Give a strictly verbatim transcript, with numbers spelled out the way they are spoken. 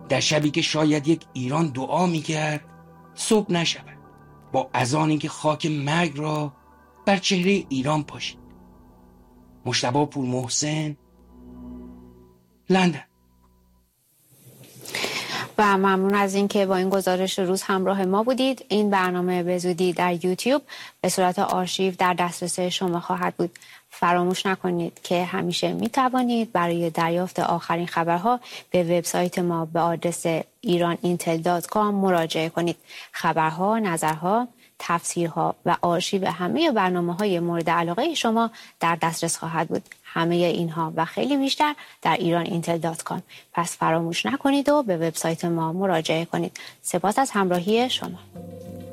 در شبی که شاید یک ایران دعا میکرد صبح نشود، با اذانی که خاک مرگ را بر چهره ایران پاشید. مجتبی پورمحسن، لندن. و ممنون از اینکه با این گزارش روز همراه ما بودید. این برنامه به زودی در یوتیوب به صورت آرشیو در دسترس شما خواهد بود. فراموش نکنید که همیشه می توانید برای دریافت آخرین خبرها به وبسایت ما به آدرس ایران اینتل دات کام مراجعه کنید. خبرها، نظرها، تفسیرها و آرشیو همه برنامه‌های مورد علاقه شما در دسترس خواهد بود. همه اینها و خیلی بیشتر در ایران اینتل دات کام. پس فراموش نکنید و به وبسایت ما مراجعه کنید. سپاس از همراهی شما.